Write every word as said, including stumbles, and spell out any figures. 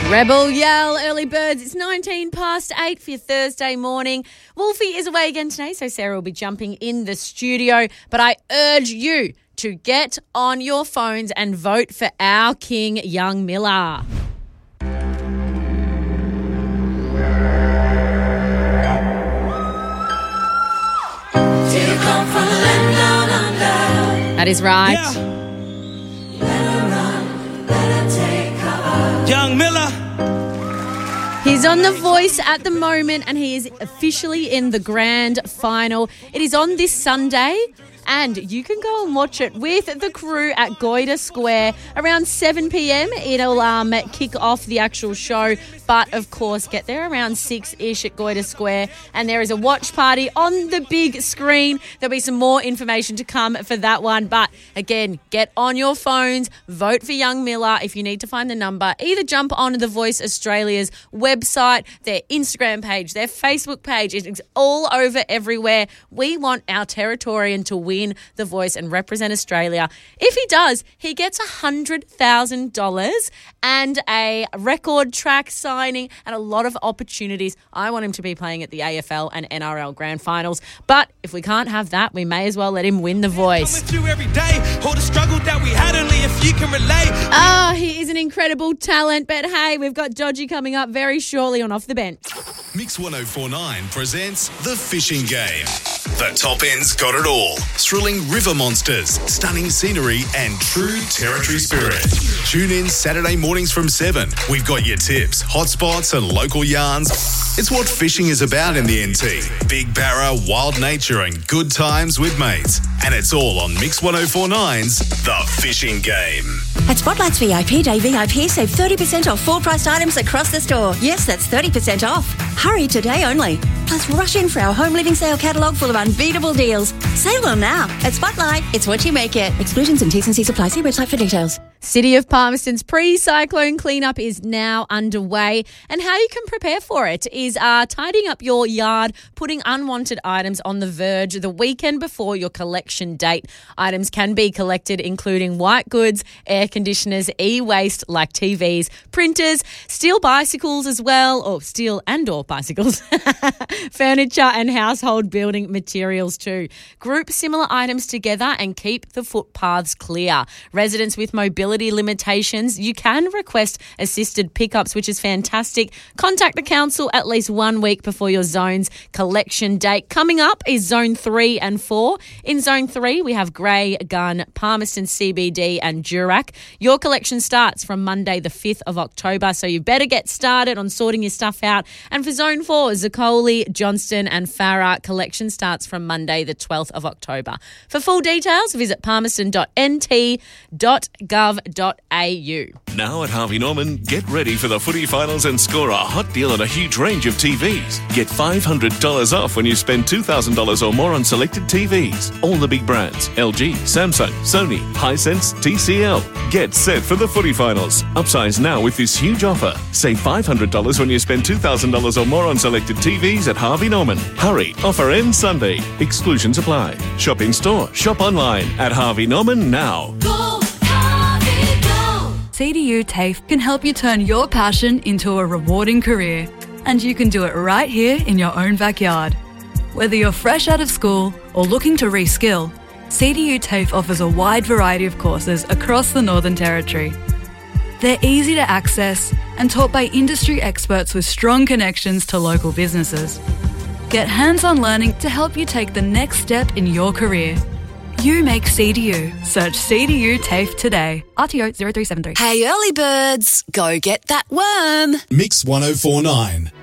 Rebel Yell, early birds. It's nineteen past eight for your Thursday morning. Wolfie is away again today, so Sarah will be jumping in the studio. But I urge you to get on your phones and vote for our king, Young Miller. That is right. Yeah. Young Miller. He's on The Voice at the moment and he is officially in the grand final. It is on this Sunday and you can go and watch it with the crew at Goyder Square around seven p.m. It'll um, kick off the actual show, but of course get there around six-ish at Goyder Square, and there is a watch party on the big screen. There'll be some more information to come for that one, but again, get on your phones, vote for Young Miller. If you need to find the number, either jump on The Voice Australia's website, their Instagram page, their Facebook page. It's all over everywhere. We want our Territorian to win The Voice and represent Australia. If he does, he gets one hundred thousand dollars and a record track signing and a lot of opportunities. I want him to be playing at the A F L and N R L grand finals, but if we can't have that, we may as well let him win The Voice. Ah, oh, he is an incredible talent, but hey, we've got Dodgy coming up very shortly on Off the Bench. Mix one oh four point nine presents The Fishing Game. The top end's got it all. Thrilling river monsters, stunning scenery, and true territory spirit. Tune in Saturday mornings from seven. We've got your tips, hotspots, and local yarns. It's what fishing is about in the N T. Big barra, wild nature, and good times with mates. And it's all on Mix one oh four point nine's The Fishing Game. At Spotlight's V I P Day V I P, save thirty percent off full-priced items across the store. Yes, that's thirty percent off. Hurry today only. Plus, rush in for our home living sale catalogue full of unbeatable deals. Save them now. At Spotlight, it's what you make it. Exclusions and T's and C's apply. See website for details. City of Palmerston's pre-cyclone cleanup is now underway, and how you can prepare for it is uh, tidying up your yard, putting unwanted items on the verge the weekend before your collection date. Items can be collected including white goods, air conditioners, e-waste like T Vs, printers, steel bicycles as well, or steel and or bicycles, furniture and household building materials too. Group similar items together and keep the footpaths clear. Residents with mobility limitations, you can request assisted pickups, which is fantastic. Contact the council at least one week before your zone's collection date. Coming up is Zone three and four. In Zone three, we have Grey, Gun, Palmerston C B D and Durack. Your collection starts from Monday the fifth of October, so you better get started on sorting your stuff out. And for Zone four, Zaccoli, Johnston and Farah, collection starts from Monday the twelfth of October. For full details, visit palmerston dot n t dot gov dot a u. Now at Harvey Norman, get ready for the footy finals and score a hot deal on a huge range of T Vs. Get five hundred dollars off when you spend two thousand dollars or more on selected T Vs. All the big brands, L G, Samsung, Sony, Hisense, T C L. Get set for the footy finals. Upsize now with this huge offer. Save five hundred dollars when you spend two thousand dollars or more on selected T Vs at Harvey Norman. Hurry, offer ends Sunday. Exclusions apply. Shop in store, shop online at Harvey Norman now. Go, Harvey, go! C D U TAFE can help you turn your passion into a rewarding career. And you can do it right here in your own backyard. Whether you're fresh out of school or looking to reskill, C D U TAFE offers a wide variety of courses across the Northern Territory. They're easy to access and taught by industry experts with strong connections to local businesses. Get hands-on learning to help you take the next step in your career. You make C D U. Search C D U TAFE today. R T O zero three seven three. Hey, early birds, go get that worm. Mix one oh four point nine.